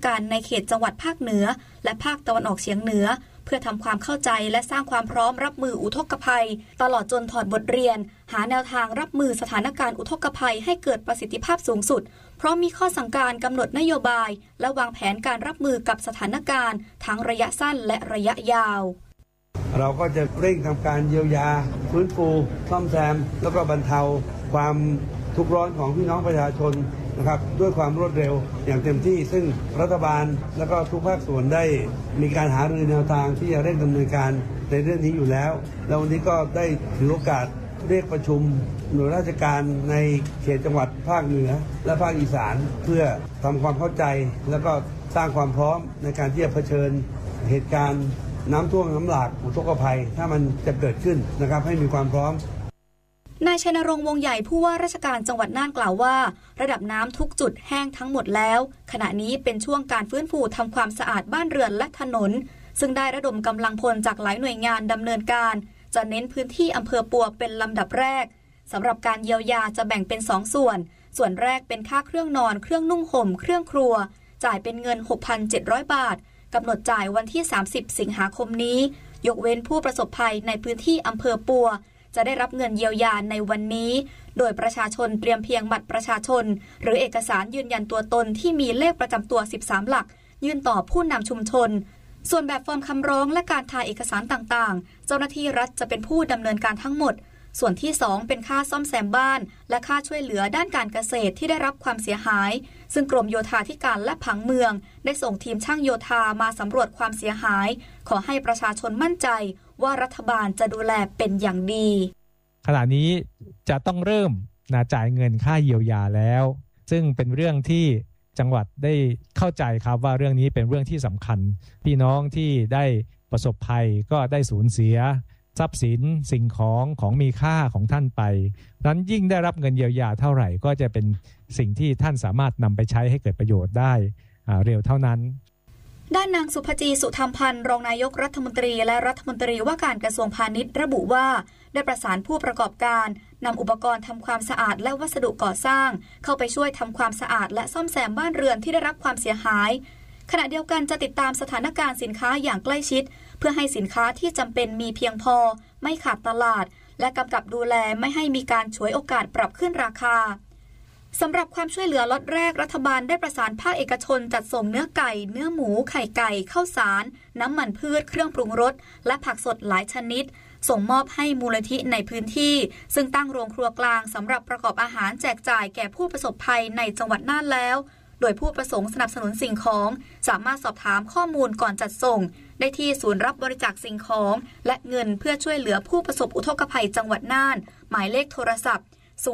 การในเขตจังหวัดภาคเหนือและภาคตะวันออกเฉียงเหนือเพื่อทำความเข้าใจและสร้างความพร้อมรับมืออุทกภัยตลอดจนถอดบทเรียนหาแนวทางรับมือสถานการณ์อุทกภัยให้เกิดประสิทธิภาพสูงสุดพร้อมมีข้อสั่งการกำหนดนโยบายและวางแผนการรับมือกับสถานการณ์ทั้งระยะสั้นและระยะยาวเราก็จะเร่งทำการเยียวยาฟื้นฟูซ่อมแซมแล้วก็บรรเทาความทุกข์ร้อนของพี่น้องประชาชนนะครับด้วยความรวดเร็วอย่างเต็มที่ซึ่งรัฐบาลและก็ทุกภาคส่วนได้มีการหารือแนวทางที่จะเร่งดำเนินการในเรื่องนี้อยู่แล้วแล้ววันนี้ก็ได้ถือโอกาสเรียกประชุมหน่วยราชการในเขตจังหวัดภาคเหนือและภาคอีสานเพื่อทำความเข้าใจแล้วก็สร้างความพร้อมในการที่จะเผชิญเหตุการณ์น้ำท่วมน้ำหลากอุทกภัยถ้ามันจะเกิดขึ้นนะครับให้มีความพร้อมนายชัยนรงค์วงใหญ่ผู้ว่าราชการจังหวัดน่านกล่าวว่าระดับน้ำทุกจุดแห้งทั้งหมดแล้วขณะนี้เป็นช่วงการฟื้นฟูทำความสะอาดบ้านเรือนและถนนซึ่งได้ระดมกำลังพลจากหลายหน่วยงานดำเนินการจะเน้นพื้นที่อำเภอปัวเป็นลำดับแรกสำหรับการเยียวยาจะแบ่งเป็น2ส่วนแรกเป็นค่าเครื่องนอนเครื่องนุ่งห่มเครื่องครัวจ่ายเป็นเงิน 6,700 บาทกำหนดจ่ายวันที่30สิงหาคมนี้ยกเว้นผู้ประสบภัยในพื้นที่อำเภอปัวจะได้รับเงินเยียวยาในวันนี้โดยประชาชนเตรียมเพียงบัตรประชาชนหรือเอกสารยืนยันตัวตนที่มีเลขประจำตัว13หลักยื่นต่อผู้นำชุมชนส่วนแบบฟอร์มคำร้องและการถ่ายเอกสารต่างๆเจ้าหน้าที่รัฐจะเป็นผู้ดำเนินการทั้งหมดส่วนที่2เป็นค่าซ่อมแซมบ้านและค่าช่วยเหลือด้านการเกษตรที่ได้รับความเสียหายซึ่งกรมโยธาธิการและผังเมืองได้ส่งทีมช่างโยธามาสำรวจความเสียหายขอให้ประชาชนมั่นใจว่ารัฐบาลจะดูแลเป็นอย่างดีขณะนี้จะต้องเริ่มจ่ายเงินค่าเยียวยาแล้วซึ่งเป็นเรื่องที่จังหวัดได้เข้าใจครับว่าเรื่องนี้เป็นเรื่องที่สำคัญพี่น้องที่ได้ประสบภัยก็ได้สูญเสียทรัพย์สินสิ่งของมีค่าของท่านไปนั้นยิ่งได้รับเงินเยียวยาเท่าไหร่ก็จะเป็นสิ่งที่ท่านสามารถนำไปใช้ให้เกิดประโยชน์ได้เร็วเท่านั้นด้านนางสุภจีสุธรรมพันธ์รองนายกรัฐมนตรีและรัฐมนตรีว่าการกระทรวงพาณิชย์ระบุว่าได้ประสานผู้ประกอบการนำอุปกรณ์ทำความสะอาดและวัสดุก่อสร้างเข้าไปช่วยทำความสะอาดและซ่อมแซมบ้านเรือนที่ได้รับความเสียหายขณะเดียวกันจะติดตามสถานการณ์สินค้าอย่างใกล้ชิดเพื่อให้สินค้าที่จำเป็นมีเพียงพอไม่ขาดตลาดและกำกับดูแลไม่ให้มีการฉวยโอกาสปรับขึ้นราคาสำหรับความช่วยเหลือล็อตแรกรัฐบาลได้ประสานภาคเอกชนจัดส่งเนื้อไก่เนื้อหมูไข่ไก่ข้าวสารน้ำมันพืชเครื่องปรุงรสและผักสดหลายชนิดส่งมอบให้มูลนิธิในพื้นที่ซึ่งตั้งโรงครัวกลางสำหรับประกอบอาหารแจกจ่ายแก่ผู้ประสบภัยในจังหวัดน่านแล้วโดยผู้ประสงค์สนับสนุนสิ่งของสามารถสอบถามข้อมูลก่อนจัดส่งได้ที่ศูนย์รับบริจาคสิ่งของและเงินเพื่อช่วยเหลือผู้ประสบอุทกภัยจังหวัดน่านหมายเลขโทรศัพท์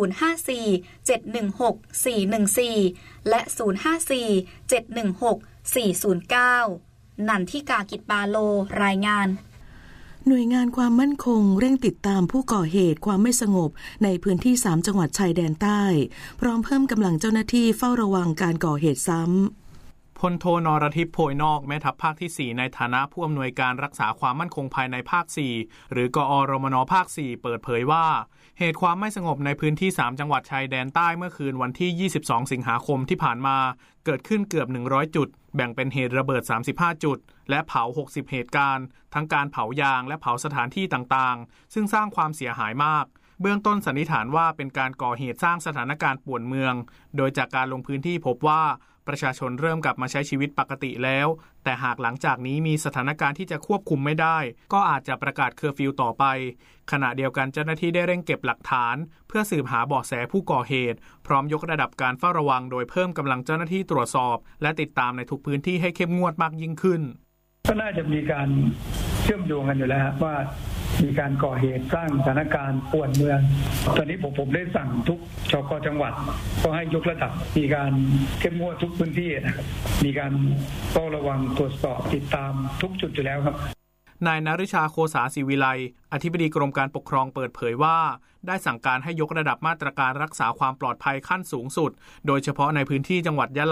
054-716-414และ054-716-409นันทิกากิจปาโลรายงานหน่วยงานความมั่นคงเร่งติดตามผู้ก่อเหตุความไม่สงบในพื้นที่3จังหวัดชายแดนใต้พร้อมเพิ่มกำลังเจ้าหน้าที่เฝ้าระวังการก่อเหตุซ้ำพลโทนรทิพย์โพยนอกแม่ทัพภาคที่4ในฐานะผู้อำนวยการรักษาความมั่นคงภายในภาค4หรือกอรมนภาค4เปิดเผยว่าเหตุความไม่สงบในพื้นที่3จังหวัดชายแดนใต้เมื่อคืนวันที่22สิงหาคมที่ผ่านมาเกิดขึ้นเกือบ100จุดแบ่งเป็นเหตุระเบิด35จุดและเผา60เหตุการณ์ทั้งการเผายางและเผาสถานที่ต่างๆซึ่งสร้างความเสียหายมากเบื้องต้นสันนิษฐานว่าเป็นการก่อเหตุสร้างสถานการณ์ป่วนเมืองโดยจากการลงพื้นที่พบว่าประชาชนเริ่มกลับมาใช้ชีวิตปกติแล้วแต่หากหลังจากนี้มีสถานการณ์ที่จะควบคุมไม่ได้ก็อาจจะประกาศเคอร์ฟิวต่อไปขณะเดียวกันเจ้าหน้าที่ได้เร่งเก็บหลักฐานเพื่อสืบหาเบาะแสผู้ก่อเหตุพร้อมยกระดับการเฝ้าระวังโดยเพิ่มกำลังเจ้าหน้าที่ตรวจสอบและติดตามในทุกพื้นที่ให้เข้มงวดมากยิ่งขึ้นก็น่าจะมีการเชื่อมโยงกันอยู่แล้วว่ามีการก่อเหตุสร้างสถานการณ์ป่วนเมืองตอนนี้ผมได้สั่งทุกชก.จังหวัดก็ให้ยกระดับมีการเข้มงวดทุกพื้นที่นะครับมีการเฝ้าระวังตรวจสอบติดตามทุกจุดอยู่แล้วครับนายนฤชาโคสาศิวิไลอธิบดีกรมการปกครองเปิดเผยว่าได้สั่งการให้ยกระดับมาตรการรักษาความปลอดภัยขั้นสูงสุดโดยเฉพาะในพื้นที่จังหวัดยะลา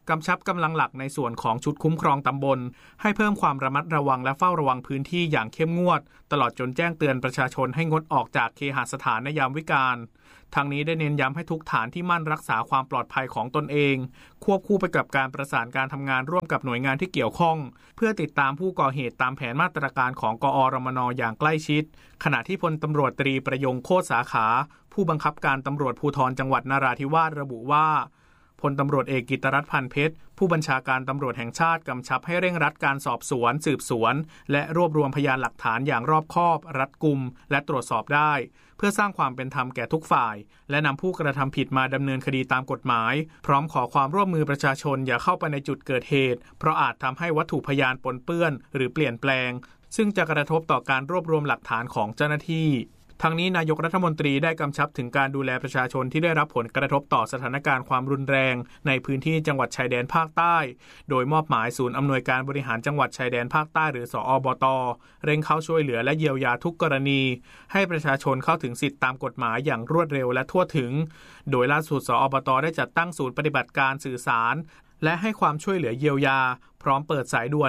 กำชับกำลังหลักในส่วนของชุดคุ้มครองตำบลให้เพิ่มความระมัดระวังและเฝ้าระวังพื้นที่อย่างเข้มงวดตลอดจนแจ้งเตือนประชาชนให้งดออกจากเคหสถานในยามวิกาลทางนี้ได้เน้นย้ำให้ทุกฐานที่มั่นรักษาความปลอดภัยของตนเองควบคู่ไปกับการประสานการทำงานร่วมกับหน่วยงานที่เกี่ยวข้องเพื่อติดตามผู้ก่อเหตุตามแผนมาตรการของกอรมน.อย่างใกล้ชิดขณะที่พลตำรวจตรีประยงโคตรสาขาผู้บังคับการตำรวจภูธรจังหวัดนราธิวาสระบุว่าพลตำรวจเอกกิตติรัตน์พันเพชรผู้บัญชาการตำรวจแห่งชาติกำชับให้เร่งรัดการสอบสวนสืบสวนและรวบรวมพยานหลักฐานอย่างรอบคอบรัดกุมและตรวจสอบได้เพื่อสร้างความเป็นธรรมแก่ทุกฝ่ายและนำผู้กระทำผิดมาดำเนินคดีตามกฎหมายพร้อมขอความร่วมมือประชาชนอย่าเข้าไปในจุดเกิดเหตุเพราะอาจทำให้วัตถุพยานปนเปื้อนหรือเปลี่ยนแปลงซึ่งจะกระทบต่อการรวบรวมหลักฐานของเจ้าหน้าที่ทั้งนี้นายกรัฐมนตรีได้กำชับถึงการดูแลประชาชนที่ได้รับผลกระทบต่อสถานการณ์ความรุนแรงในพื้นที่จังหวัดชายแดนภาคใต้โดยมอบหมายศูนย์อำนวยการบริหารจังหวัดชายแดนภาคใต้หรือสอบต.เร่งเข้าช่วยเหลือและเยียวยาทุกกรณีให้ประชาชนเข้าถึงสิทธิตามกฎหมายอย่างรวดเร็วและทั่วถึงโดยล่าสุดสอบต.ได้จัดตั้งศูนย์ปฏิบัติการสื่อสารและให้ความช่วยเหลือเยียวยาพร้อมเปิดสายด่วน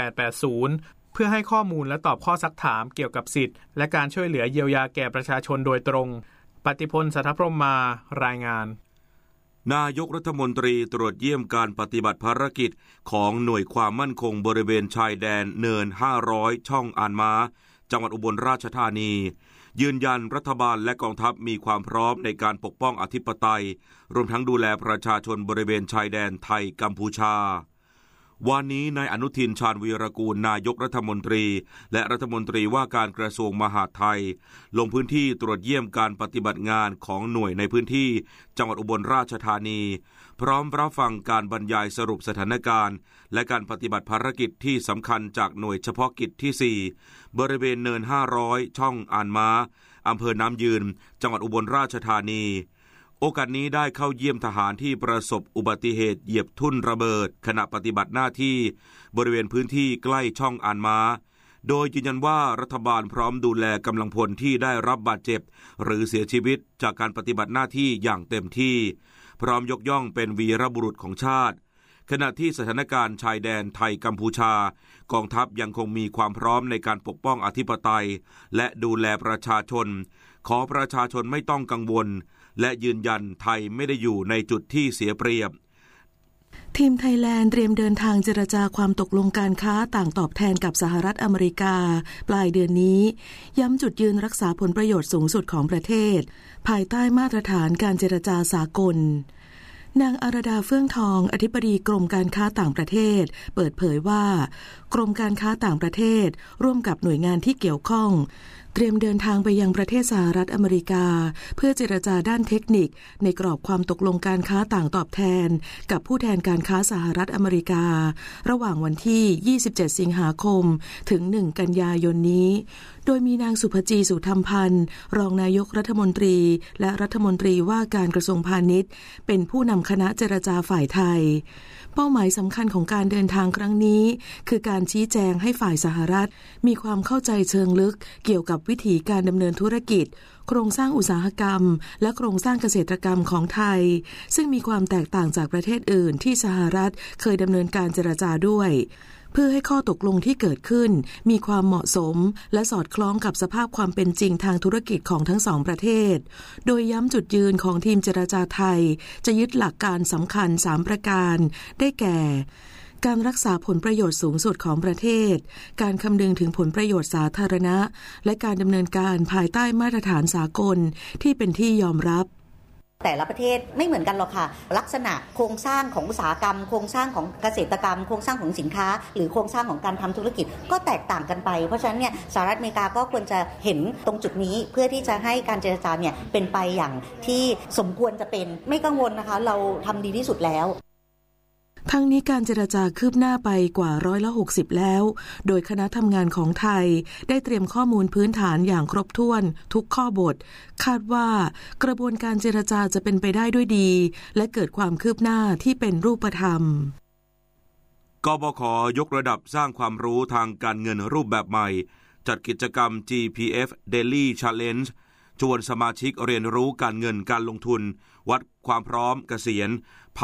1880เพื่อให้ข้อมูลและตอบข้อซักถามเกี่ยวกับสิทธิ์และการช่วยเหลือเยียวยาแก่ประชาชนโดยตรงปฏิพล สัทธพรหมมารายงานนายกรัฐมนตรีตรวจเยี่ยมการปฏิบัติภารกิจของหน่วยความมั่นคงบริเวณชายแดนเนิน500ช่องอ่านม้าจังหวัดอุบลราชธานียืนยันรัฐบาลและกองทัพมีความพร้อมในการปกป้องอธิปไตยรวมทั้งดูแลประชาชนบริเวณชายแดนไทยกัมพูชาวันนี้นายอนุทินชาญวีรกูลนายกรัฐมนตรีและรัฐมนตรีว่าการกระทรวงมหาดไทยลงพื้นที่ตรวจเยี่ยมการปฏิบัติงานของหน่วยในพื้นที่จังหวัดอุบลราชธานีพร้อมรับฟังการบรรยายสรุปสถานการณ์และการปฏิบัติภารกิจที่สำคัญจากหน่วยเฉพาะกิจที่4บริเวณเนิน500ช่องอ่านม้าอำเภอน้ำยืนจังหวัดอุบลราชธานีโอกาสนี้ได้เข้าเยี่ยมทหารที่ประสบอุบัติเหตุเหยียบทุ่นระเบิดขณะปฏิบัติหน้าที่บริเวณพื้นที่ใกล้ช่องอ่านม้าโดยยืนยันว่ารัฐบาลพร้อมดูแลกำลังพลที่ได้รับบาดเจ็บหรือเสียชีวิตจากการปฏิบัติหน้าที่อย่างเต็มที่พร้อมยกย่องเป็นวีรบุรุษของชาติขณะที่สถานการณ์ชายแดนไทยกัมพูชากองทัพยังคงมีความพร้อมในการปกป้องอธิปไตยและดูแลประชาชนขอประชาชนไม่ต้องกังวลและยืนยันไทยไม่ได้อยู่ในจุดที่เสียเปรียบทีมไทยแลนด์เตรียมเดินทางเจรจาความตกลงการค้าต่างตอบแทนกับสหรัฐอเมริกาปลายเดือนนี้ย้ำจุดยืนรักษาผลประโยชน์สูงสุดของประเทศภายใต้มาตรฐานการเจรจาสากลนางอรดาเฟื่องทองอธิบดีกรมการค้าต่างประเทศเปิดเผยว่ากรมการค้าต่างประเทศร่วมกับหน่วยงานที่เกี่ยวข้องเตรียมเดินทางไปยังประเทศสหรัฐอเมริกาเพื่อเจรจาด้านเทคนิคในกรอบความตกลงการค้าต่างตอบแทนกับผู้แทนการค้าสหรัฐอเมริการะหว่างวันที่27สิงหาคมถึง1กันยายนนี้โดยมีนางสุภจีสุธรรมพันธ์รองนายกรัฐมนตรีและรัฐมนตรีว่าการกระทรวงพาณิชย์เป็นผู้นำคณะเจรจาฝ่ายไทยเป้าหมายสำคัญของการเดินทางครั้งนี้คือการชี้แจงให้ฝ่ายสหรัฐมีความเข้าใจเชิงลึกเกี่ยวกับวิธีการดำเนินธุรกิจโครงสร้างอุตสาหกรรมและโครงสร้างเกษตรกรรมของไทยซึ่งมีความแตกต่างจากประเทศอื่นที่สหรัฐเคยดำเนินการเจรจาด้วยเพื่อให้ข้อตกลงที่เกิดขึ้นมีความเหมาะสมและสอดคล้องกับสภาพความเป็นจริงทางธุรกิจของทั้งสองประเทศโดยย้ำจุดยืนของทีมเจรจาไทยจะยึดหลักการสำคัญ3ประการได้แก่การรักษาผลประโยชน์สูงสุดของประเทศการคำนึงถึงผลประโยชน์สาธารณะและการดำเนินการภายใต้มาตรฐานสากลที่เป็นที่ยอมรับแต่ละประเทศไม่เหมือนกันหรอกค่ะลักษณะโครงสร้างของอุตสาหกรรมโครงสร้างของเกษตรกรรมโครงสร้างของสินค้าหรือโครงสร้างของการทำธุรกิจก็แตกต่างกันไปเพราะฉะนั้นเนี่ยสหรัฐอเมริกาก็ควรจะเห็นตรงจุดนี้เพื่อที่จะให้การเจรจาเนี่ยเป็นไปอย่างที่สมควรจะเป็นไม่กังวลนะคะเราทำดีที่สุดแล้วทั้งนี้การเจรจาคืบหน้าไปกว่า60%แล้วโดยคณะทำงานของไทยได้เตรียมข้อมูลพื้นฐานอย่างครบถ้วนทุกข้อบทคาดว่ากระบวนการเจรจาจะเป็นไปได้ด้วยดีและเกิดความคืบหน้าที่เป็นรูปธรรมกบข.ยกระดับสร้างความรู้ทางการเงินรูปแบบใหม่จัดกิจกรรม GPF Daily Challenge ชวนสมาชิกเรียนรู้การเงินการลงทุนวัดความพร้อมเกษียณผ่าน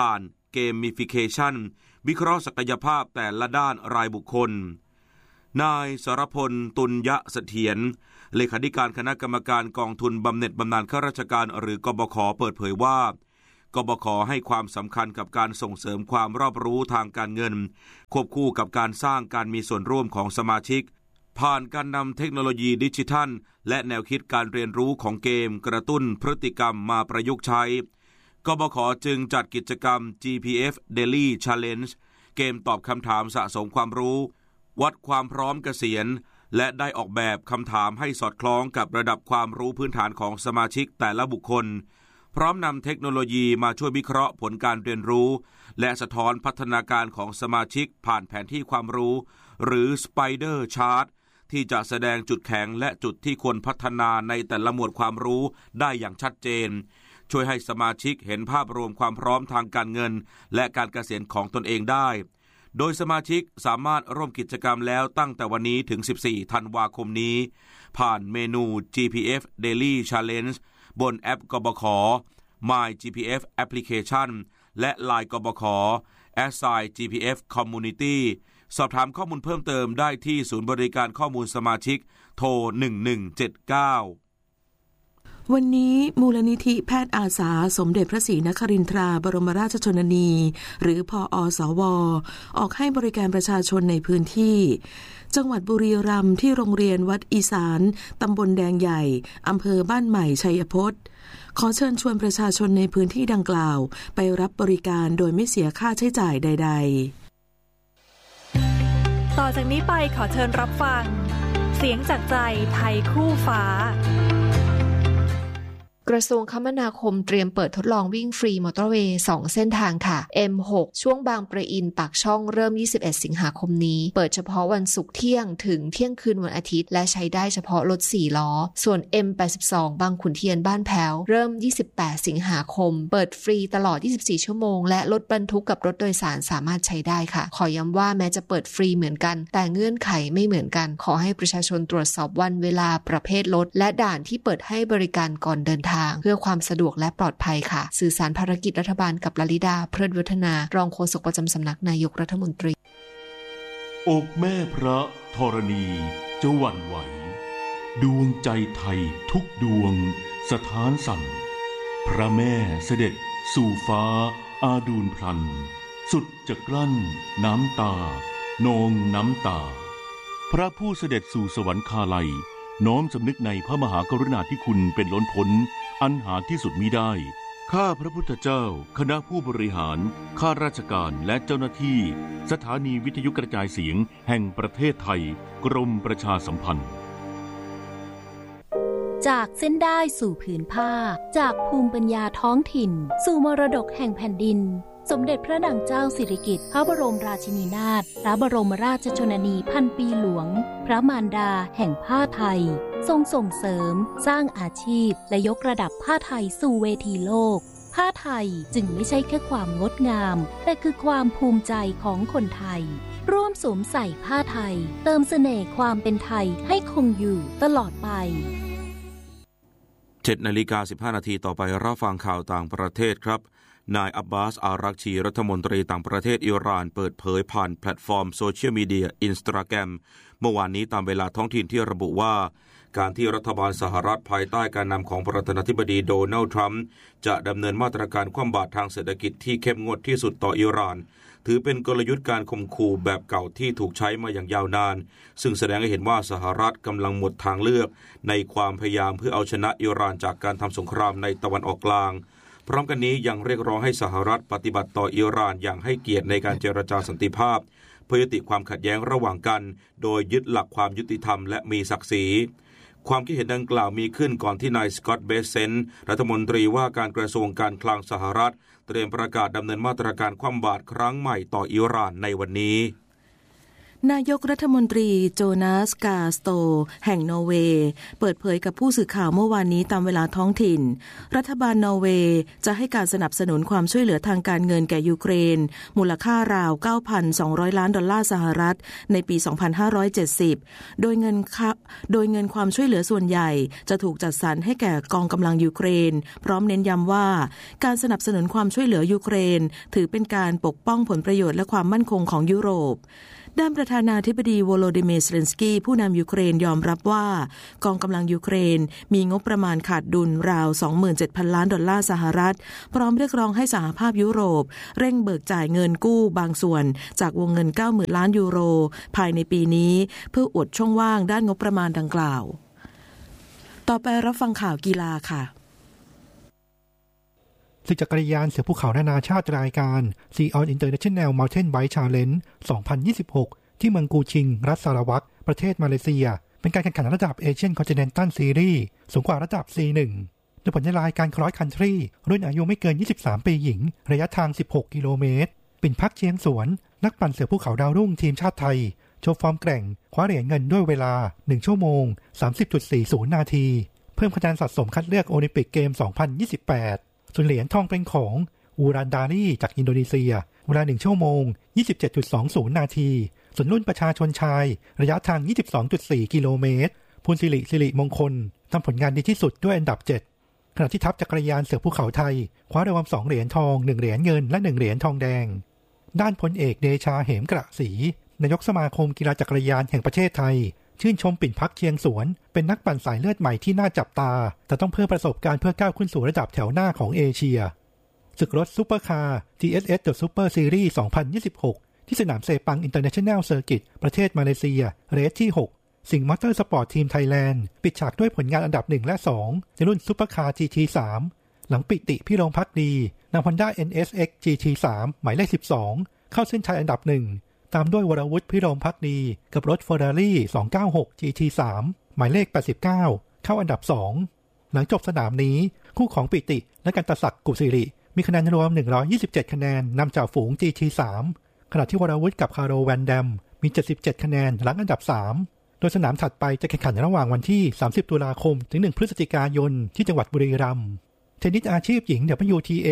เกมมิฟิเคชันวิเคราะห์ศักยภาพแต่ละด้านรายบุคคลนายสรพลตุลยเสถียรเลขาธิการคณะกรรมการกองทุนบำเหน็จบำนาญข้าราชการหรือกบข.เปิดเผยว่ากบข.ให้ความสำคัญกับการส่งเสริมความรอบรู้ทางการเงินควบคู่กับการสร้างการมีส่วนร่วมของสมาชิกผ่านการนำเทคโนโลยีดิจิทัลและแนวคิดการเรียนรู้ของเกมกระตุ้นพฤติกรรมมาประยุกต์ใช้กบข.จึงจัดกิจกรรม GPF Daily Challenge เกมตอบคำถามสะสมความรู้วัดความพร้อมเกษียณและได้ออกแบบคำถามให้สอดคล้องกับระดับความรู้พื้นฐานของสมาชิกแต่ละบุคคลพร้อมนำเทคโนโลยีมาช่วยวิเคราะห์ผลการเรียนรู้และสะท้อนพัฒนาการของสมาชิกผ่านแผนที่ความรู้หรือ Spider Chart ที่จะแสดงจุดแข็งและจุดที่ควรพัฒนาในแต่ละหมวดความรู้ได้อย่างชัดเจนช่วยให้สมาชิกเห็นภาพรวมความพร้อมทางการเงินและการเกษียณของตนเองได้โดยสมาชิกสามารถร่วมกิจกรรมแล้วตั้งแต่วันนี้ถึง14ธันวาคมนี้ผ่านเมนู GPF Daily Challenge บนแอปกบข. My GPF Application และ LINE กบข. @GPF Community สอบถามข้อมูลเพิ่มเติมได้ที่ศูนย์บริการข้อมูลสมาชิกโทร1179 วันนี้มูลนิธิแพทย์อาสาสมเด็จพระศรีนครินทราบรมราชชนนีหรือพอสว.ออกให้บริการประชาชนในพื้นที่จังหวัดบุรีรัมย์ที่โรงเรียนวัดอีสานตำบลแดงใหญ่อำเภอบ้านใหม่ชัยพจน์ขอเชิญชวนประชาชนในพื้นที่ดังกล่าวไปรับบริการโดยไม่เสียค่าใช้จ่ายใดๆต่อจากนี้ไปขอเชิญรับฟังเสียงจากใจไทยคู่ฟ้ากระทรวงคมนาคมเตรียมเปิดทดลองวิ่งฟรีมอเตอร์เวย์2เส้นทางค่ะ M6 ช่วงบางปะอินปากช่องเริ่ม21สิงหาคมนี้เปิดเฉพาะวันศุกร์เที่ยงถึงเที่ยงคืนวันอาทิตย์และใช้ได้เฉพาะรถ4ล้อส่วน M82 บางขุนเทียนบ้านแพ้วเริ่ม28สิงหาคมเปิดฟรีตลอด24ชั่วโมงและรถบรรทุกกับรถโดยสารสามารถใช้ได้ค่ะขอย้ำว่าแม้จะเปิดฟรีเหมือนกันแต่เงื่อนไขไม่เหมือนกันขอให้ประชาชนตรวจสอบวันเวลาประเภทรถและด่านที่เปิดให้บริการก่อนเดินทางเพื่อความสะดวกและปลอดภัยค่ะสื่อสารภารกิจรัฐบาลกับลลิดาเพลิดวัฒนารองโฆษกประจำสำนักนายกรัฐมนตรีอกแม่พระธรณีจะหวั่นไหวดวงใจไทยทุกดวงสถานสั่นพระแม่เสด็จสู่ฟ้าอาดูลพลันสุดจะกลั้นน้ำตานองน้ำตาพระผู้เสด็จสู่สวรรคาลัยน้อมสำนึกในพระมหากรุณาธิคุณเป็นล้นพ้นอันหาที่สุดมิได้ข้าพระพุทธเจ้าคณะผู้บริหารข้าราชการและเจ้าหน้าที่สถานีวิทยุกระจายเสียงแห่งประเทศไทยกรมประชาสัมพันธ์จากเส้นได้สู่ผืนผ้าจากภูมิปัญญาท้องถิ่นสู่มรดกแห่งแผ่นดินสมเด็จพระนางเจ้าสิริกิติ์พระบรมราชินีนาถพระบรมราชชนนีพันปีหลวงพระมารดาแห่งผ้าไทยทรงส่งเสริมสร้างอาชีพและยกระดับผ้าไทยสู่เวทีโลกผ้าไทยจึงไม่ใช่แค่ความงดงามแต่คือความภูมิใจของคนไทยร่วมสวมใส่ผ้าไทยเติมเสน่ห์ความเป็นไทยให้คงอยู่ตลอดไป 7:15 นาทีต่อไปรับฟังข่าวต่างประเทศครับนายอับบาสอารักชีรัฐมนตรีต่างประเทศอิหร่านเปิดเผยผ่านแพลตฟอร์มโซเชียลมีเดีย Instagram เมื่อวานนี้ตามเวลาท้องถิ่นที่ระบุว่าการที่รัฐบาลสหรัฐภายใต้การนำของประธานาธิบดีโดนัลด์ทรัมป์จะดำเนินมาตรการคว่ำบาตรทางเศรษฐกิจที่เข้มงวดที่สุดต่ออิหร่านถือเป็นกลยุทธ์การข่มขู่แบบเก่าที่ถูกใช้มาอย่างยาวนานซึ่งแสดงให้เห็นว่าสหรัฐกำลังหมดทางเลือกในความพยายามเพื่อเอาชนะอิหร่านจากการทำสงครามในตะวันออกกลางพร้อมกันนี้ยังเรียกร้องให้สหรัฐปฏิบัติต่ออิหร่านอย่างให้เกียรติในการเจรจาสันติภาพเพื่อยุติความขัดแย้งระหว่างกันโดยยึดหลักความยุติธรรมและมีศักดิ์ศรีความคิดเห็นดังกล่าวมีขึ้นก่อนที่นายสกอตต์เบสเซนต์รัฐมนตรีว่าการกระทรวงการคลังสหรัฐเตรียมประกาศดำเนินมาตรการคว่ำบาตรครั้งใหม่ต่ออิหร่านในวันนี้นายกรัฐมนตรีโจนาส กาสโตแห่งนอร์เวย์เปิดเผยกับผู้สื่อข่าวเมื่อวานนี้ตามเวลาท้องถิ่นรัฐบาลนอร์เวย์จะให้การสนับสนุนความช่วยเหลือทางการเงินแก่ยูเครนมูลค่าราว $9,200 ล้านสหรัฐในปี 2570 โดยเงินความช่วยเหลือส่วนใหญ่จะถูกจัดสรรให้แก่กองกำลังยูเครนพร้อมเน้นย้ำว่าการสนับสนุนความช่วยเหลือยูเครนถือเป็นการปกป้องผลประโยชน์และความมั่นคงของยุโรปด้านประธานาธิบดีโวโลดิเมียร์ เซเลนสกี้ผู้นำยูเครนยอมรับว่ากองกำลังยูเครนมีงบประมาณขาดดุลราว 27,000 ล้าน$สหรัฐพร้อมเรียกร้องให้สหภาพยุโรปเร่งเบิกจ่ายเงินกู้บางส่วนจากวงเงิน 90,000 ล้านยูโรภายในปีนี้เพื่ออุดช่องว่างด้านงบประมาณดังกล่าวต่อไปรับฟังข่าวกีฬาค่ะศึกจักรยานเสือภูเขานานาชาติรายการ Sion International Mountain Bike Challenge 2026 ที่เมืองกูชิงรัฐสารวัตรประเทศมาเลเซียเป็นการแข่งขันระดับ Asian Continental Series สูงกว่าระดับ C1 โดยผลในรายการ Cross Country รุ่นอายุไม่เกิน 23 ปีหญิงระยะทาง 16 กิโลเมตรปิ่นพักเชียงสวนนักปั่นเสือภูเขาดาวรุ่งทีมชาติไทยโชว์ฟอร์มแกร่งคว้าเหรียญเงินด้วยเวลา 1 ชั่วโมง 30.40 นาทีเพิ่มคะแนนสะสมคัดเลือกโอลิมปิกเกม 2028ส่วนเหรียญทองเป็นของอูรันดารีจากอินโดนีเซียเวลา 1 ชั่วโมง 27.20 นาทีส่วนรุ่นประชาชนชายระยะทาง 22.4 กิโลเมตรภูลสิริมงคลทำผลงานดีที่สุดด้วยอันดับ 7 ขณะที่ทัพจักรยานเสือภูเขาไทยคว้ารางวัล2 เหรียญทอง 1 เหรียญเงินและ 1 เหรียญทองแดงด้านพลเอกเดชาเหมกระศรีนายกสมาคมกีฬาจักรยานแห่งประเทศไทยชื่นชมปิ่นพักเชียงสวนเป็นนักปั่นสายเลือดใหม่ที่น่าจับตาแต่ต้องเพิ่มประสบการณ์เพื่อก้าวขึ้นสู่ระดับแถวหน้าของเอเชียศึกรถซุปเปอร์คาร์ TSS The Super Series 2026 ที่สนามเซปัง International Circuit ประเทศมาเลเซียเรสที่ 6 สิงห์มอเตอร์สปอร์ตทีมไทยแลนด์ปิดฉากด้วยผลงานอันดับ 1 และ 2 ในรุ่นซุปเปอร์คาร์ GT3 หลังปิติพิรมภักดีนำ Honda NSX GT3 หมายเลข 12 เข้าเส้นชัยอันดับ 1ตามด้วยวรวุฒิพิรมภักดีกับรถ Ferrari 296 GT3 หมายเลข 89 เข้าอันดับ 2 หลังจบสนามนี้คู่ของปิติและกันตศักดิ์กุศิริมีคะแนนรวม127คะแนนนำจากฝูง GT3 ขณะที่วรวุฒิกับคาร์โรแวนแดมมี77คะแนนหลังอันดับ 3 โดยสนามถัดไปจะแข่งขันระหว่างวันที่30ตุลาคมถึง1พฤศจิกายนที่จังหวัดบุรีรัมย์เทนนิสอาชีพหญิง WTA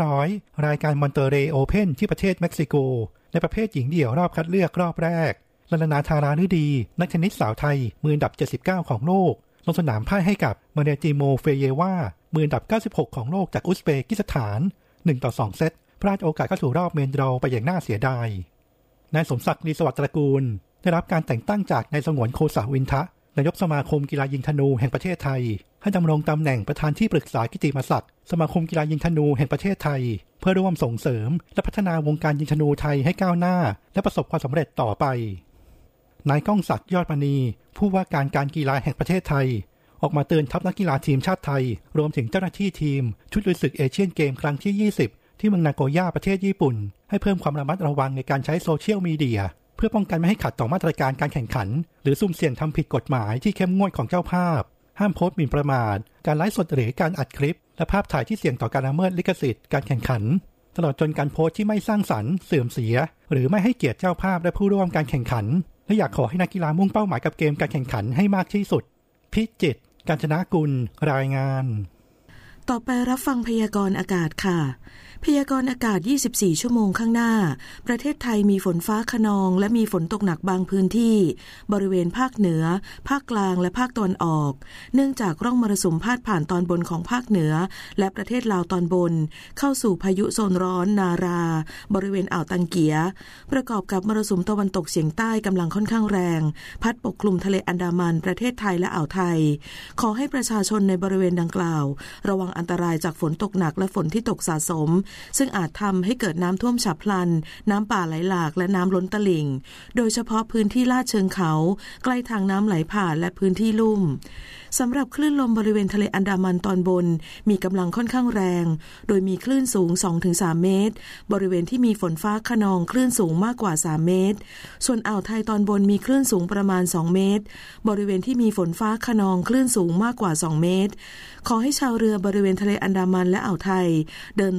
500 รายการมอนเตเรย์โอเพ่นที่ประเทศเม็กซิโกในประเภทหญิงเดี่ยวรอบคัดเลือกรอบแรกลานาธาราฤดีนักเทนนิสสาวไทยมืออันดับ79ของโลกลงสนามพ่ายให้กับมาเนจิโมเฟเยวามืออันดับ96ของโลกจากอุซเบกิสถาน1-2 เซตพลาดโอกาสเข้าสู่รอบเมนดรอว์ไปอย่างน่าเสียดายนายสมศักดิ์ลีสวัสดิ์ตระกูลได้รับการแต่งตั้งจากนายสงวนโคสาวินทะนายกสมาคมกีฬายิงธนูแห่งประเทศไทยให้ดำรงตำแหน่งประธานที่ปรึกษากิตติมศักดิ์สมาคมกีฬายิงธนูแห่งประเทศไทยเพื่อร่วมส่งเสริมและพัฒนาวงการยิงธนูไทยให้ก้าวหน้าและประสบความสำเร็จต่อไปนายก้องศักดิ์ยอดมณีผู้ว่าการกีฬาแห่งประเทศไทยออกมาเตือนทัพนักกีฬาทีมชาติไทยรวมถึงเจ้าหน้าที่ทีมชุดลุยศึกเอเชียนเกมครั้งที่20ที่เมืองนาโกย่าประเทศญี่ปุ่นให้เพิ่มความระมัดระวังในการใช้โซเชียลมีเดียเพื่อป้องกันไม่ให้ขัดต่อมาตรการการแข่งขันหรือสุ่มเสี่ยงทำผิดกฎหมายที่เข้มงวดของเจ้าภาพห้ามโพสต์หมิ่นประมาทการไลฟ์สดหรือการอัดคลิปและภาพถ่ายที่เสี่ยงต่อการละเมิดลิขสิทธิ์การแข่งขันตลอดจนการโพสต์ที่ไม่สร้างสรรค์เสื่อมเสียหรือไม่ให้เกียรติเจ้าภาพและผู้ร่วมการแข่งขันและอยากขอให้นักกีฬามุ่งเป้าหมายกับเกมการแข่งขันให้มากที่สุดพิจิตรกาญจนกุลรายงานต่อไปรับฟังพยากรณ์อากาศค่ะพยากรณ์อากาศ24ชั่วโมงข้างหน้าประเทศไทยมีฝนฟ้าคะนองและมีฝนตกหนักบางพื้นที่บริเวณภาคเหนือภาคกลางและภาคตะวันออกเนื่องจากร่องมรสุมพาดผ่านตอนบนของภาคเหนือและประเทศลาวตอนบนเข้าสู่พายุโซนร้อนนาราบริเวณอ่าวตังเกียประกอบกับมรสุมตะวันตกเฉียงใต้กำลังค่อนข้างแรงพัดปกคลุมทะเลอันดามันประเทศไทยและอ่าวไทยขอให้ประชาชนในบริเวณดังกล่าวระวังอันตรายจากฝนตกหนักและฝนที่ตกสะสมซึ่งอาจทำให้เกิดน้ำท่วมฉับพลันน้ำป่าไหลหลากและน้ำล้นตลิ่งโดยเฉพาะพื้นที่ลาดเชิงเขาใกล้ทางน้ำไหลผ่านและพื้นที่ลุ่มสำหรับคลื่นลมบริเวณทะเลอันดามันตอนบนมีกำลังค่อนข้างแรงโดยมีคลื่นสูง 2-3 เมตรบริเวณที่มีฝนฟ้าคะนองคลื่นสูงมากกว่า3เมตรส่วนอ่าวไทยตอนบนมีคลื่นสูงประมาณ2เมตรบริเวณที่มีฝนฟ้าคะนองคลื่นสูงมากกว่า2เมตรขอให้ชาวเรือบริเวณทะเลอันดามันและอ่าวไทยเดินเรือด้วย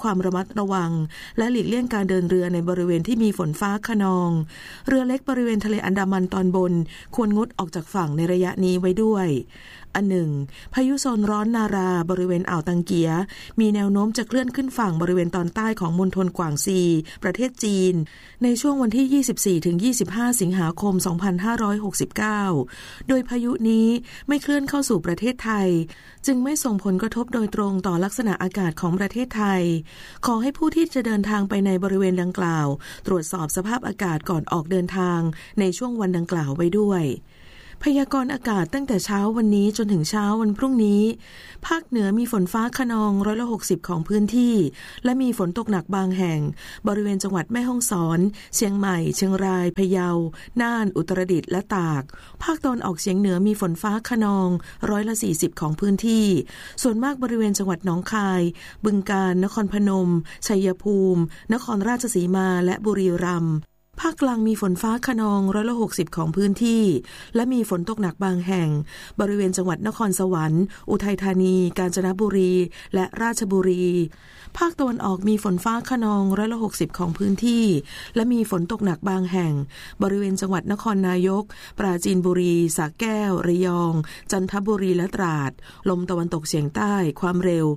ความระมัดระวังและหลีกเลี่ยงการเดินเรือในบริเวณที่มีฝนฟ้าคะนองเรือเล็กบริเวณทะเลอันดามันตอนบนควรงดออกจากฝั่งในระยะนี้ไว้ด้วยอันหนึ่งพายุโซนร้อนนาราบริเวณอ่าวตังเกียมีแนวโน้มจะเคลื่อนขึ้นฝั่งบริเวณตอนใต้ของมณฑลกวางซีประเทศจีนในช่วงวันที่ 24-25 สิงหาคม 2569 โดยพายุนี้ไม่เคลื่อนเข้าสู่ประเทศไทยจึงไม่ส่งผลกระทบโดยตรงต่อลักษณะอากาศของประเทศไทยขอให้ผู้ที่จะเดินทางไปในบริเวณดังกล่าวตรวจสอบสภาพอากาศก่อนออกเดินทางในช่วงวันดังกล่าวไว้ด้วยพยากรณ์อากาศตั้งแต่เช้าวันนี้จนถึงเช้าวันพรุ่งนี้ภาคเหนือมีฝนฟ้าคะนอง160%ของพื้นที่และมีฝนตกหนักบางแห่งบริเวณจังหวัดแม่ฮ่องสอนเชียงใหม่เชียงรายพะเยาน่านอุตรดิตถ์และตากภาคตะวันออกเฉียงเหนือมีฝนฟ้าคะนอง40%ของพื้นที่ส่วนมากบริเวณจังหวัดหนองคายบึงกาฬนครพนมชัยภูมินครราชสีมาและบุรีรัมย์ภาคกลางมีฝนฟ้าคะนอง160%ของพื้นที่และมีฝนตกหนักบางแห่งบริเวณจังหวัดนครสวรรค์อุทัยธานีกาญจนบุรีและราชบุรีภาคตะวันออกมีฝนฟ้าคะนอง160%ของพื้นที่และมีฝนตกหนักบางแห่งบริเวณจังหวัดนครนายกปราจีนบุรีสระแก้วระยองจันทบุรีและตราดลมตะวันตกเฉียงใต้ความเร็ว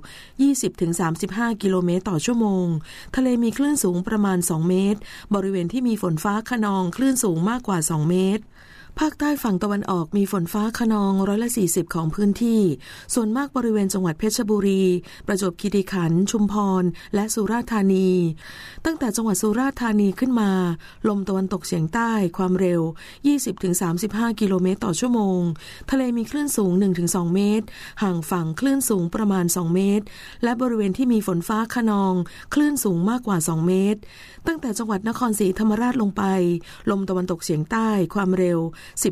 20-35 กิโลเมตรต่อชั่วโมงทะเลมีคลื่นสูงประมาณ2เมตรบริเวณที่มีฝนฟ้าคะนองคลื่นสูงมากกว่า2เมตรภาคใต้ฝั่งตะวันออกมีฝนฟ้าคะนอง40%ของพื้นที่ส่วนมากบริเวณจังหวัดเพชรบุรีประจวบคีรีขันธ์ชุมพรและสุราษฎร์ธานีตั้งแต่จังหวัดสุราษฎร์ธานีขึ้นมาลมตะวันตกเฉียงใต้ความเร็ว 20-35 กิโลเมตรต่อชั่วโมงทะเลมีคลื่นสูง 1-2 เมตรห่างฝั่งคลื่นสูงประมาณ2เมตรและบริเวณที่มีฝนฟ้าคะนองคลื่นสูงมากกว่า2เมตรตั้งแต่จังหวัดนครศรีธรรมราชลงไปลมตะวันตกเฉียงใต้ความเร็ว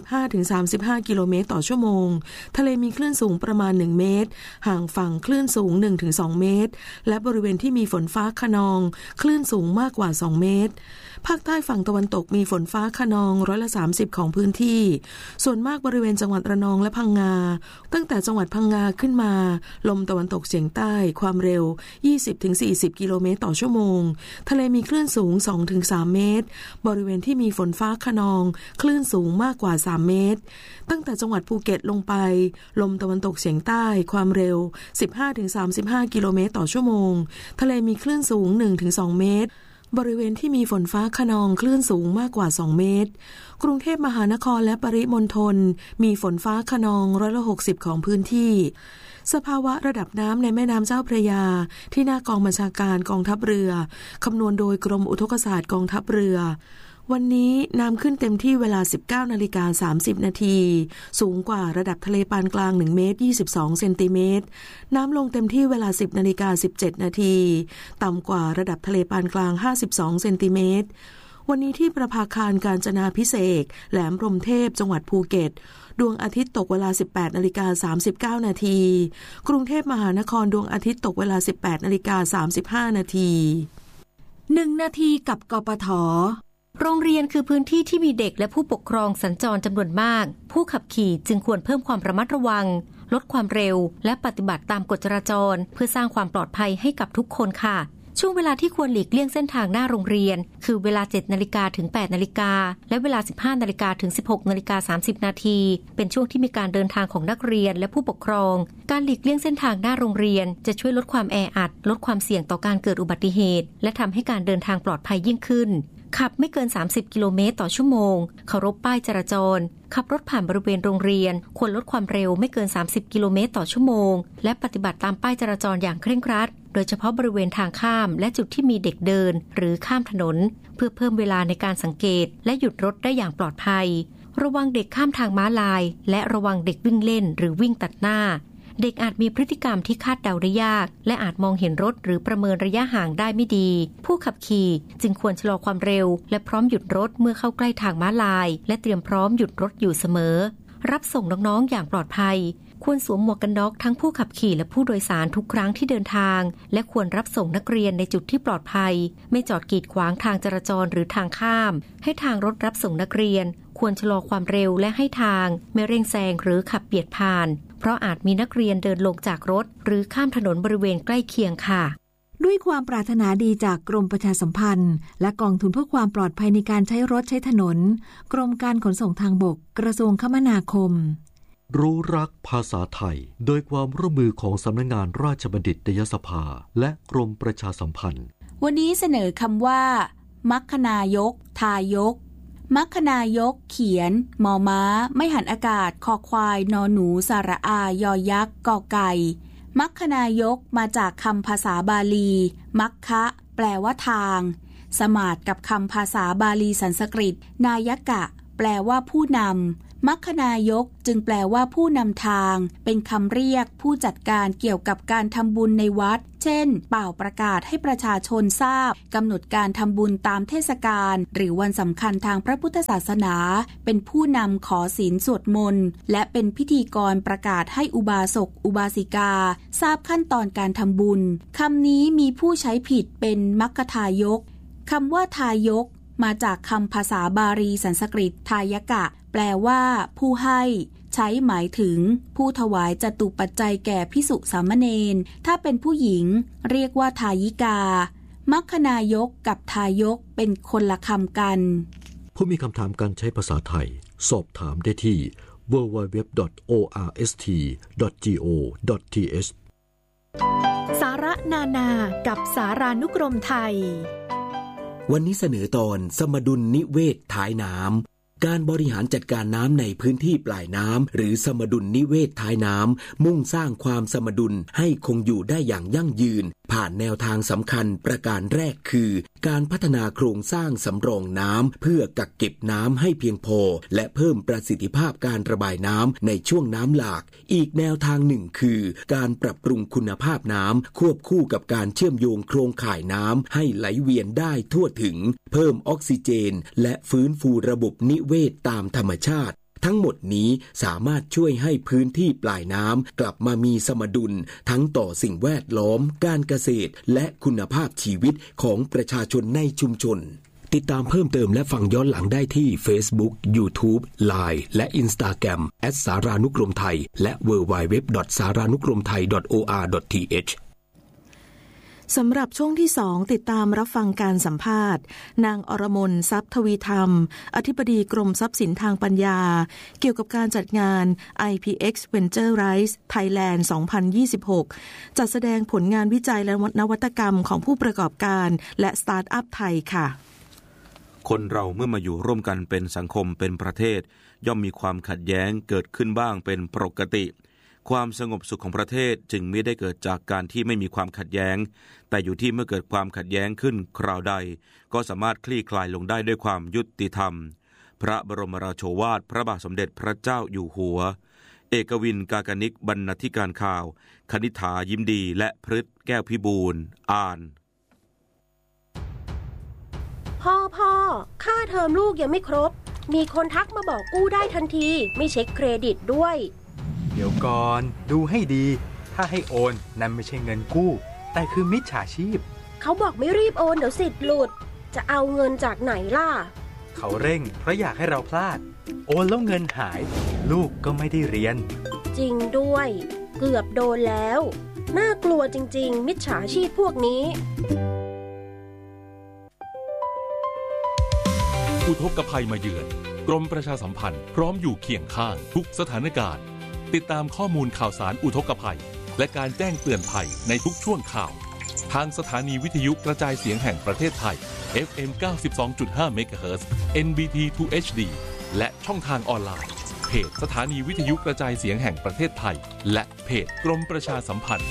15-35 กิโลเมตรต่อชั่วโมงทะเลมีคลื่นสูงประมาณ1เมตรห่างฝั่งคลื่นสูง 1-2 เมตรและบริเวณที่มีฝนฟ้าคะนองคลื่นสูงมากกว่า2เมตรภาคใต้ฝั่งตะวันตกมีฝนฟ้าคะนอง30%ของพื้นที่ส่วนมากบริเวณจังหวัดระนองและพังงาตั้งแต่จังหวัดพังงาขึ้นมาลมตะวันตกเฉียงใต้ความเร็ว 20-40 กิโลเมตรต่อชั่วโมงทะเลมีคลื่นสูง 2-3 เมตรบริเวณที่มีฝนฟ้าคะนองคลื่นสูงมากกว่า3เมตรตั้งแต่จังหวัดภูเก็ตลงไปลมตะวันตกเฉียงใต้ความเร็ว 15-35 กิโลเมตรต่อชั่วโมงทะเลมีคลื่นสูง 1-2 เมตรบริเวณที่มีฝนฟ้าคะนองคลื่นสูงมากกว่า2เมตรกรุงเทพมหานครและปริมณฑลมีฝนฟ้าคะนอง60%ของพื้นที่สภาวะระดับน้ำในแม่น้ำเจ้าพระยาที่หน้ากองบัญชาการกองทัพเรือคำนวณโดยกรมอุทกศาสตร์กองทัพเรือวันนี้น้ำขึ้นเต็มที่เวลา 19:30 นาทีสูงกว่าระดับทะเลปานกลาง1เมตร22เซนติเมตรน้ำลงเต็มที่เวลา 10:17 นาทีต่ำกว่าระดับทะเลปานกลาง52เซนติเมตรวันนี้ที่ประภาคารกาญจนาภิเษกแหลมพรหมเทพจังหวัดภูเก็ตดวงอาทิตย์ตกเวลา 18:39 นาทีกรุงเทพมหานครดวงอาทิตย์ตกเวลา 18:35 นาที 1 นาทีกับกปท.โรงเรียนคือพื้นที่ที่มีเด็กและผู้ปกครองสัญจรจำนวนมากผู้ขับขี่จึงควรเพิ่มความระมัดระวังลดความเร็วและปฏิบัติตามกฎจราจรเพื่อสร้างความปลอดภัยให้กับทุกคนค่ะช่วงเวลาที่ควรหลีกเลี่ยงเส้นทางหน้าโรงเรียนคือเวลา 7:00 น. ถึง 8:00 น. และเวลา 15:00 น. ถึง 16:30 น. เป็นช่วงที่มีการเดินทางของนักเรียนและผู้ปกครองการหลีกเลี่ยงเส้นทางหน้าโรงเรียนจะช่วยลดความแออัดลดความเสี่ยงต่อการเกิดอุบัติเหตุและทำให้การเดินทางปลอดภัยยิ่งขึ้นขับไม่เกิน30 กิโลเมตรต่อชั่วโมงเคารพป้ายจราจรขับรถผ่านบริเวณโรงเรียนควรลดความเร็วไม่เกิน30 กิโลเมตรต่อชั่วโมงและปฏิบัติตามป้ายจราจรอย่างเคร่งครัดโดยเฉพาะบริเวณทางข้ามและจุดที่มีเด็กเดินหรือข้ามถนนเพื่อเพิ่มเวลาในการสังเกตและหยุดรถได้อย่างปลอดภัยระวังเด็กข้ามทางม้าลายและระวังเด็กวิ่งเล่นหรือวิ่งตัดหน้าเด็กอาจมีพฤติกรรมที่คาดเดาได้ยากและอาจมองเห็นรถหรือประเมินระยะห่างได้ไม่ดีผู้ขับขี่จึงควรชะลอความเร็วและพร้อมหยุดรถเมื่อเข้าใกล้ทางม้าลายและเตรียมพร้อมหยุดรถอยู่เสมอรับส่งน้องๆอย่างปลอดภัยควรสวมหมวกกันน็อกทั้งผู้ขับขี่และผู้โดยสารทุกครั้งที่เดินทางและควรรับส่งนักเรียนในจุดที่ปลอดภัยไม่จอดกีดขวางทางจราจรหรือทางข้ามให้ทางรถรับส่งนักเรียนควรชะลอความเร็วและให้ทางไม่เร่งแซงหรือขับเบียดผ่านเพราะอาจมีนักเรียนเดินลงจากรถหรือข้ามถนนบริเวณใกล้เคียงค่ะด้วยความปรารถนาดีจากกรมประชาสัมพันธ์และกองทุนเพื่อความปลอดภัยในการใช้รถใช้ถนนกรมการขนส่งทางบกกระทรวงคมนาคมรู้รักภาษาไทยโดยความร่วมมือของสำนักงานราชบัณฑิตยสภาและกรมประชาสัมพันธ์วันนี้เสนอคำว่ามัคคณายกทายกมัคคณายกเขียนมอม้าไม่หันอากาศคอควายนอหนูสระอายอยักษ์กอไก่มัคคณายกมาจากคำภาษาบาลีมัคคะแปลว่าทางสมาทกับคำภาษาบาลีสันสกฤตนายกะแปลว่าผู้นำมัคคณายกจึงแปลว่าผู้นำทางเป็นคำเรียกผู้จัดการเกี่ยวกับการทำบุญในวัดเช่นเป่าประกาศให้ประชาชนทราบกำหนดการทำบุญตามเทศกาลหรือวันสำคัญทางพระพุทธศาสนาเป็นผู้นำขอศีลสวดมนต์และเป็นพิธีกรประกาศให้อุบาสกอุบาสิกาทราบขั้นตอนการทำบุญคำนี้มีผู้ใช้ผิดเป็นมัคคทายกคำว่าทายกมาจากคำภาษาบาลีสันสกฤตทายกะแปลว่าผู้ให้ใช้หมายถึงผู้ถวายจตุปัจจัยแก่ภิกษุสามเณรถ้าเป็นผู้หญิงเรียกว่าทายิกามัคคณายกกับทายกเป็นคนละคำกันผู้มีคำถามการใช้ภาษาไทยสอบถามได้ที่ www.orst.go.th สาระนานากับสารานุกรมไทยวันนี้เสนอตอนสมดุลนิเวศท้ายน้ำการบริหารจัดการน้ำในพื้นที่ปลายน้ำหรือสมดุลนิเวศท้ายน้ำมุ่งสร้างความสมดุลให้คงอยู่ได้อย่างยั่งยืนผ่านแนวทางสำคัญประการแรกคือการพัฒนาโครงสร้างสำรองน้ำเพื่อกักเก็บน้ำให้เพียงพอและเพิ่มประสิทธิภาพการระบายน้ำในช่วงน้ำหลากอีกแนวทางหนึ่งคือการปรับปรุงคุณภาพน้ำควบคู่กับการเชื่อมโยงโครงข่ายน้ำให้ไหลเวียนได้ทั่วถึงเพิ่มออกซิเจนและฟื้นฟูระบบนิเวศตามธรรมชาติทั้งหมดนี้สามารถช่วยให้พื้นที่ปลายน้ำกลับมามีสมดุลทั้งต่อสิ่งแวดล้อมการเกษตรและคุณภาพชีวิตของประชาชนในชุมชนติดตามเพิ่มเติมและฟังย้อนหลังได้ที่ Facebook, YouTube, Line และ Instagram @saranukromthai และ www.saranukromthai.or.th สำหรับช่วงที่2ติดตามรับฟังการสัมภาษณ์นางอรมนทรัพย์ทวีธรรมอธิบดีกรมทรัพย์สินทางปัญญาเกี่ยวกับการจัดงาน IPX Venture Rise Thailand 2026 จัดแสดงผลงานวิจัยและนวัตกรรมของผู้ประกอบการและสตาร์ทอัพไทยค่ะคนเราเมื่อมาอยู่ร่วมกันเป็นสังคมเป็นประเทศย่อมมีความขัดแย้งเกิดขึ้นบ้างเป็นปกติความสงบสุขของประเทศจึงไม่ได้เกิดจากการที่ไม่มีความขัดแย้งแต่อยู่ที่เมื่อเกิดความขัดแย้งขึ้นคราวใดก็สามารถคลี่คลายลงได้ด้วยความยุติธรรมพระบรมราโชวาทพระบาทสมเด็จพระเจ้าอยู่หัวเอกวินกากนิกบรรณาธิการข่าวคณิษฐายิ้มดีและพฤทธิ์แก้วพิบูลอ่านพ่อค่าเทอมลูกยังไม่ครบมีคนทักมาบอกกู้ได้ทันทีไม่เช็คเครดิตด้วยเดี๋ยวก่อนดูให้ดีถ้าให้โอนนั่นไม่ใช่เงินกู้แต่คือมิจฉาชีพเขาบอกไม่รีบโอนเดี๋ยวสิทธิ์หลุดจะเอาเงินจากไหนล่ะเขาเร่งเพราะอยากให้เราพลาดโอนแล้วเงินหายลูกก็ไม่ได้เรียนจริงด้วยเกือบโดนแล้วน่ากลัวจริงๆมิจฉาชีพพวกนี้อุทกภัยมาเยือนกรมประชาสัมพันธ์พร้อมอยู่เคียงข้างทุกสถานการณ์ติดตามข้อมูลข่าวสารอุทกภัยและการแจ้งเตือนภัยในทุกช่วงข่าวทางสถานีวิทยุกระจายเสียงแห่งประเทศไทย FM 92.5 MHz NBT 2 HD และช่องทางออนไลน์เพจสถานีวิทยุกระจายเสียงแห่งประเทศไทยและเพจกรมประชาสัมพันธ์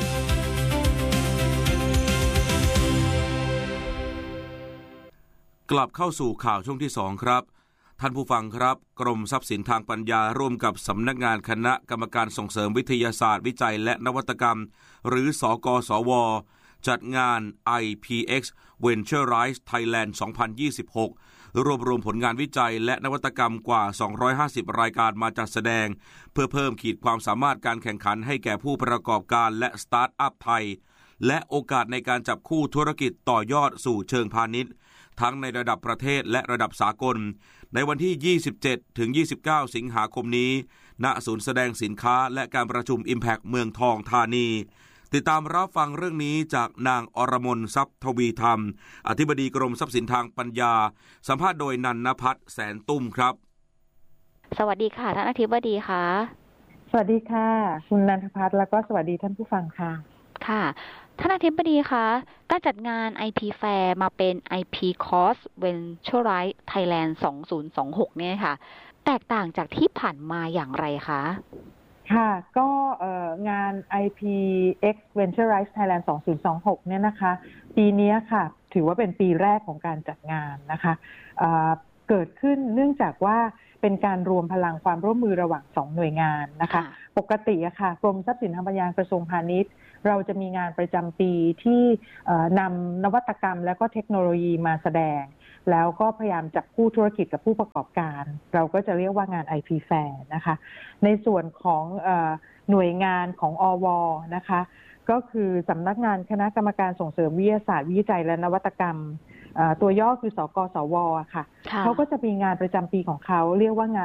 กลับเข้าสู่ข่าวช่วงที่2ครับท่านผู้ฟังครับกรมทรัพย์สินทางปัญญาร่วมกับสำนักงานคณะกรรมการส่งเสริมวิทยาศาสตร์วิจัยและนวัตกรรมหรือสกสวจัดงาน IPX Venture Rise Thailand 2026 รวบรวมผลงานวิจัยและนวัตกรรมกว่า250รายการมาจัดแสดงเพื่อเพิ่มขีดความสามารถการแข่งขันให้แก่ผู้ประกอบการและสตาร์ทอัพไทยและโอกาสในการจับคู่ธุรกิจต่อยอดสู่เชิงพาณิชย์ทั้งในระดับประเทศและระดับสากลในวันที่ 27-29 สิงหาคมนี้ณศูนย์แสดงสินค้าและการประชุม Impact เมืองทองธานีติดตามรับฟังเรื่องนี้จากนางอรมนทรัพย์ทวีธรรมอธิบดีกรมทรัพย์สินทางปัญญาสัมภาษณ์โดยนันณภัทรแสนตุ้มครับสวัสดีค่ะท่านอธิบดีค่ะสวัสดีค่ะคุณนันทภัทรแล้วก็สวัสดีท่านผู้ฟังค่ะค่ะท่านอธิบดีคะการจัดงาน IP Fair มาเป็น IP Course Venture Thailand 2026เนี่ยค่ะแตกต่างจากที่ผ่านมาอย่างไรคะค่ะก็งาน IPX Venture Thailand 2026เนี่ยนะคะปีนี้ค่ะถือว่าเป็นปีแรกของการจัดงานนะคะเกิดขึ้นเนื่องจากว่าเป็นการรวมพลังความร่วมมือระหว่าง2หน่วยงานนะคะปกติอะค่ะกรมทรัพย์สินทางปัญญากระทรวงพาณิชย์เราจะมีงานประจำปีที่นำนวัตกรรมและก็เทคโนโลยีมาแสดงแล้วก็พยายามจับคู่ธุรกิจกับผู้ประกอบการเราก็จะเรียกว่างาน IP Fair นะคะในส่วนของหน่วยงานของอว.นะคะก็คือสำนักงานคณะกรรมการส่งเสริมวิทยาศาสตร์วิจัยและนวัตกรรมตัวย่อคือสกสวค่ะเขาก็จะมีงานประจำปีของเขาเรียกว่างาน